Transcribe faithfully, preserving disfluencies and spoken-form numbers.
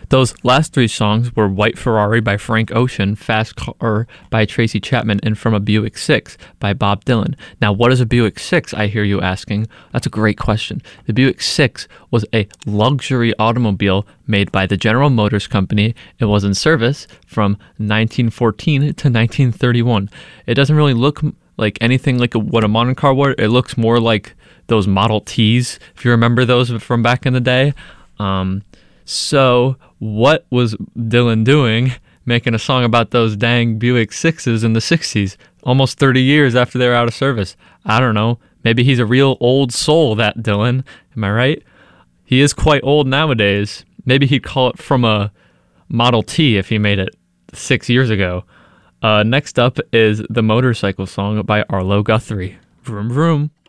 Those last three songs were White Ferrari by Frank Ocean, Fast Car by Tracy Chapman, and From a Buick six by Bob Dylan. Now, what is a Buick six, I hear you asking? That's a great question. The Buick six was a luxury automobile made by the General Motors Company. It was in service from nineteen fourteen to nineteen thirty-one. It doesn't really look like anything like a, what a modern car would. It looks more like those Model Ts, if you remember those from back in the day. Um, so what was Dylan doing making a song about those dang Buick sixes in the sixties, almost thirty years after they were out of service? I don't know. Maybe he's a real old soul, that Dylan. Am I right? He is quite old nowadays. Maybe he'd call it From a Model T if he made it six years ago. Uh, next up is the Motorcycle Song by Arlo Guthrie. Vroom vroom.